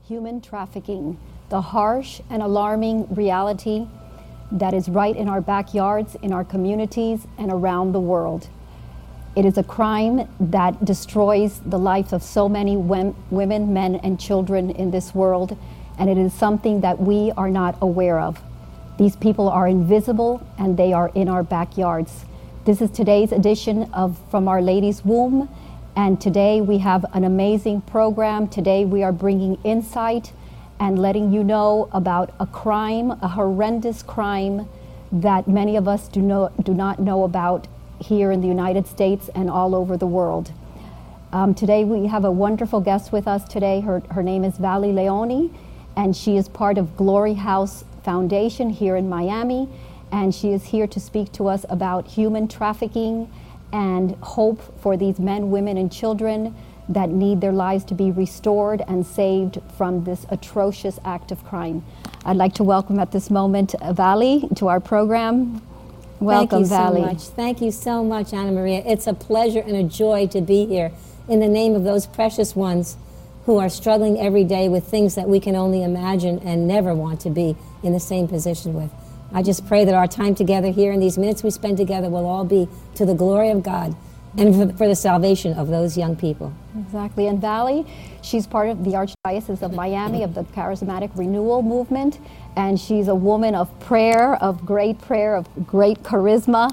human trafficking, the harsh and alarming reality that is right in our backyards, in our communities, and around the world. It is a crime that destroys the life of so many women, men, and children in this world, and it is something that we are not aware of. These people are invisible, and they are in our backyards. This is today's edition of From Our Lady's Womb, and today we have an amazing program. Today we are bringing insight and letting you know about a crime, a horrendous crime that many of us do not know about here in the United States and all over the world. Today we have a wonderful guest with us today. Her name is Vali Leone, and she is part of Glory House Foundation here in Miami, and she is here to speak to us about human trafficking and hope for these men, women, and children that need their lives to be restored and saved from this atrocious act of crime. I'd like to welcome at this moment Vali to our program. Welcome, Vali. Thank you so much. Thank you so much, Anna Maria. It's a pleasure and a joy to be here in the name of those precious ones who are struggling every day with things that we can only imagine and never want to be in the same position with. I just pray that our time together here and these minutes we spend together will all be to the glory of God and for the salvation of those young people. Exactly. And Vali, she's part of the Archdiocese of Miami of the Charismatic Renewal Movement, and she's a woman of prayer, of great charisma,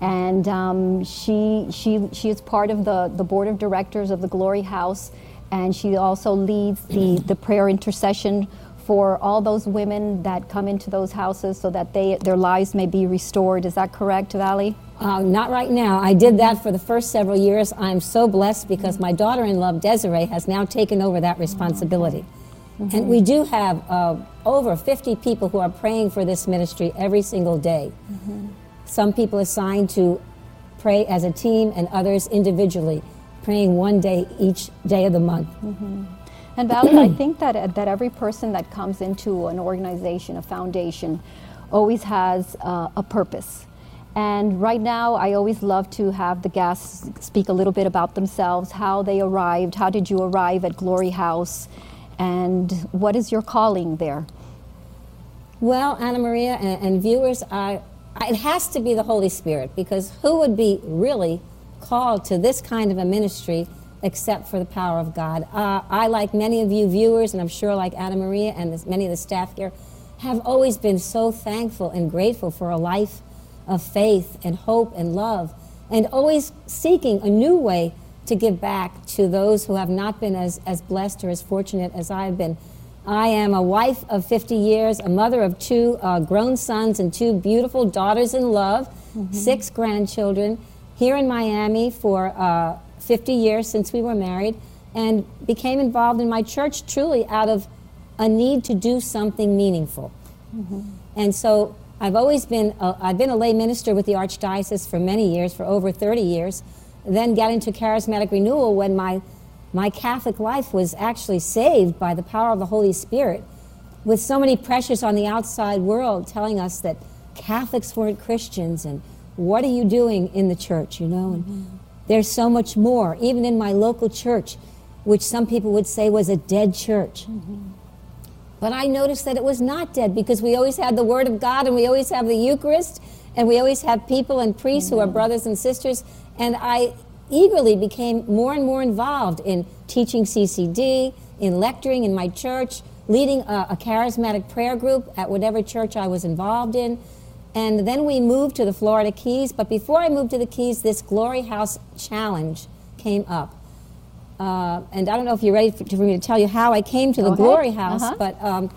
and she is part of the board of directors of the Glory House, and she also leads the prayer intercession for all those women that come into those houses so that their lives may be restored. Is that correct, Vali? Not right now. I did that for the first several years. I'm so blessed because my daughter-in-law, Desiree, has now taken over that responsibility. Mm-hmm. And we do have over 50 people who are praying for this ministry every single day. Mm-hmm. Some people assigned to pray as a team and others individually, praying one day each day of the month. Mm-hmm. And Vali, I think that every person that comes into an organization, a foundation, always has a purpose. And right now, I always love to have the guests speak a little bit about themselves, how they arrived, how did you arrive at Glory House, and what is your calling there? Well, Anna Maria and viewers, it has to be the Holy Spirit, because who would be really called to this kind of a ministry except for the power of God? I, like many of you viewers, and I'm sure like Anna Maria and many of the staff here, have always been so thankful and grateful for a life of faith and hope and love, and always seeking a new way to give back to those who have not been as blessed or as fortunate as I've been. I am a wife of 50 years, a mother of two grown sons and two beautiful daughters in love, mm-hmm. 6 grandchildren, here in Miami for 50 years since we were married, and became involved in my church truly out of a need to do something meaningful. Mm-hmm. And so I've always been, I've been a lay minister with the Archdiocese for many years, for over 30 years, then got into Charismatic Renewal when my Catholic life was actually saved by the power of the Holy Spirit, with so many pressures on the outside world telling us that Catholics weren't Christians, and what are you doing in the church, you know? And mm-hmm. There's so much more, even in my local church, which some people would say was a dead church. Mm-hmm. But I noticed that it was not dead, because we always had the Word of God, and we always have the Eucharist, and we always have people and priests mm-hmm. who are brothers and sisters. And I eagerly became more and more involved in teaching CCD, in lecturing in my church, leading a charismatic prayer group at whatever church I was involved in. And then we moved to the Florida Keys. But before I moved to the Keys, this Glory House Challenge came up. And I don't know if you're ready for me to tell you how I came to the Glory House, uh-huh. but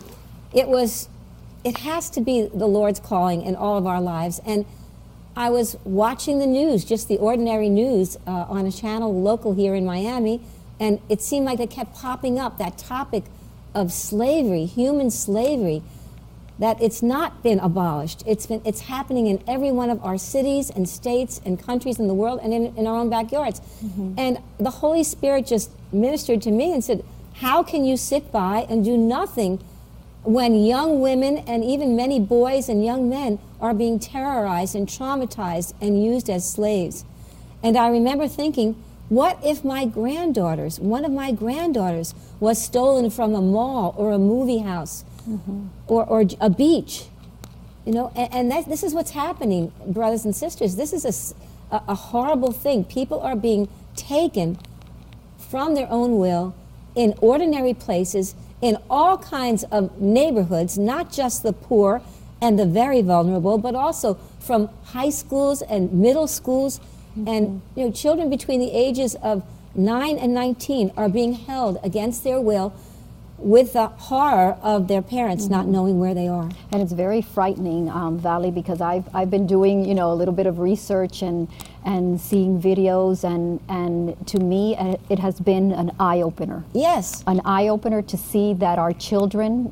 it has to be the Lord's calling in all of our lives. And I was watching the news, just the ordinary news, on a channel local here in Miami, and it seemed like it kept popping up, that topic of slavery, human slavery, that it's not been abolished. It's happening in every one of our cities and states and countries in the world, and in our own backyards. Mm-hmm. And the Holy Spirit just ministered to me and said, how can you sit by and do nothing when young women and even many boys and young men are being terrorized and traumatized and used as slaves? And I remember thinking, What if one of my granddaughters was stolen from a mall or a movie house or a beach? You know, and this is what's happening, brothers and sisters. This is a horrible thing. People are being taken from their own will in ordinary places, in all kinds of neighborhoods, not just the poor and the very vulnerable, but also from high schools and middle schools. And you know, children between the ages of 9 and 19 are being held against their will with the horror of their parents not knowing where they are. And it's very frightening, Valley, because I've been doing, you know, a little bit of research and seeing videos, and to me it has been an eye-opener. Yes. An eye-opener to see that our children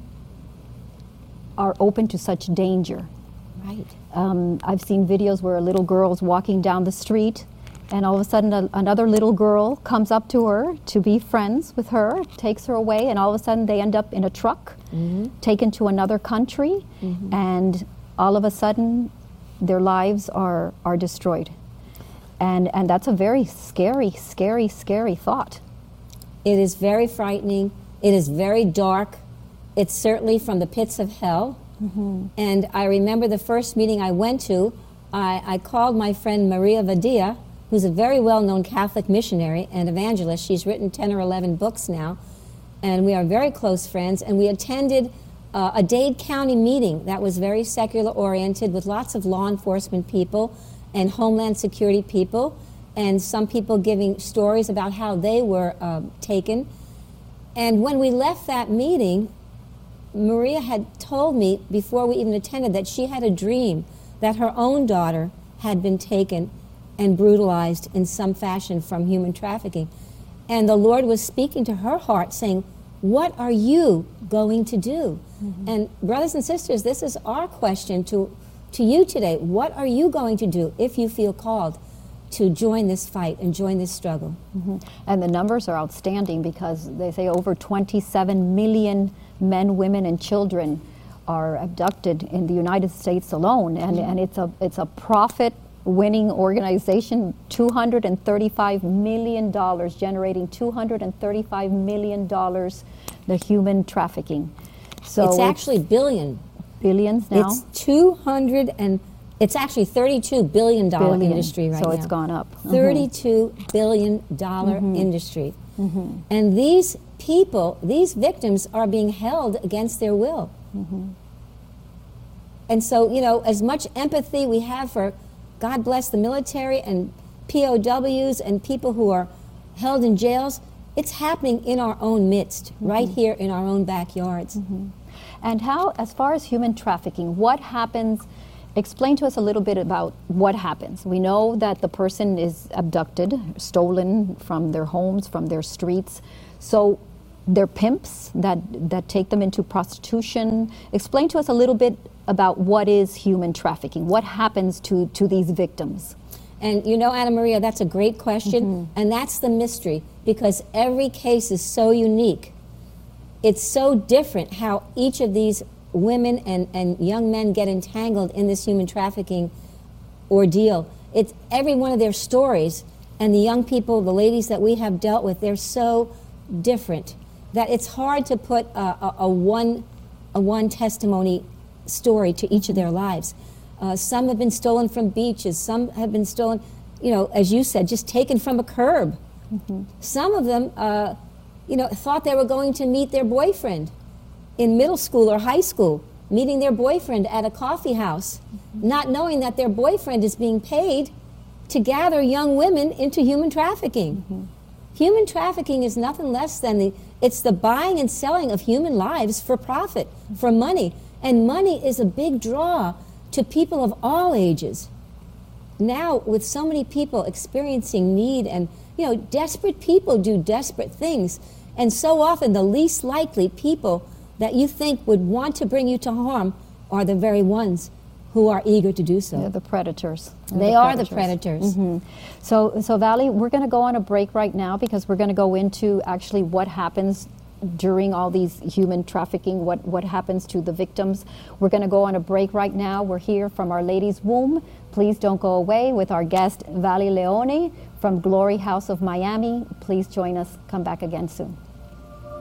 are open to such danger. Right. I've seen videos where a little girl's walking down the street, and all of a sudden another little girl comes up to her to be friends with her, takes her away, and all of a sudden they end up in a truck, taken to another country, and all of a sudden their lives are destroyed. And that's a very scary thought. It is very frightening. It is very dark. It's certainly from the pits of hell. And I remember the first meeting I went to, I called my friend Maria Vadia, who's a very well-known Catholic missionary and evangelist. She's written 10 or 11 books now, and we are very close friends. And we attended a Dade County meeting that was very secular-oriented with lots of law enforcement people and Homeland Security people, and some people giving stories about how they were taken. And when we left that meeting, Maria had told me before we even attended that she had a dream that her own daughter had been taken and brutalized in some fashion from human trafficking. And the Lord was speaking to her heart saying, what are you going to do? And brothers and sisters, this is our question to you today. What are you going to do if you feel called to join this fight and join this struggle? And the numbers are outstanding, because they say over 27 million men, women, and children are abducted in the United States alone, and it's a profit-winning organization. $235 million, generating $235 million, the human trafficking. So it's actually billions now. It's actually $32 billion industry right now. So it's gone up. $32 billion industry. And these people, these victims, are being held against their will. And so, you know, as much empathy we have for, God bless the military and POWs and people who are held in jails, it's happening in our own midst, right here in our own backyards. And how, as far as human trafficking, what happens? Explain to us a little bit about what happens. We know that the person is abducted, stolen from their homes, from their streets. So they're pimps that take them into prostitution. Explain to us a little bit about what is human trafficking. What happens to these victims? And you know, Anna Maria, that's a great question. And that's the mystery, because every case is so unique. It's so different how each of these women and young men get entangled in this human trafficking ordeal. It's every one of their stories, and the young people, the ladies that we have dealt with, they're so different that it's hard to put a one testimony story to each of their lives. Some have been stolen from beaches. Some have been stolen, you know, as you said, just taken from a curb. Some of them, you know, thought they were going to meet their boyfriend in middle school or high school, meeting their boyfriend at a coffee house, not knowing that their boyfriend is being paid to gather young women into human trafficking. Human trafficking is nothing less than it's the buying and selling of human lives for profit, for money. And money is a big draw to people of all ages. Now, with so many people experiencing need, and you know, desperate people do desperate things, and so often the least likely people that you think would want to bring you to harm are the very ones who are eager to do so. They're the predators. They are the predators. So Valley, we're going to go on a break right now, because we're going to go into actually what happens during all these human trafficking, what happens to the victims. We're going to go on a break right now. We're here from Our Lady's Womb. Please don't go away with our guest, Valley Leone from Glory House of Miami. Please join us. Come back again soon.